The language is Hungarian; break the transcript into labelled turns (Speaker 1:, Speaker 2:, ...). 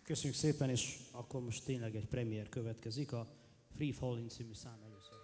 Speaker 1: Köszönjük szépen, és akkor most tényleg egy premier következik, a Free Falling című szám először.